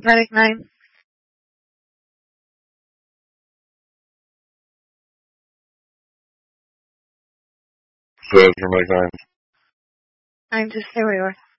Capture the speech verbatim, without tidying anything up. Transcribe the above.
Medic nine. Says for Medic nine. Nine, just stay where you are.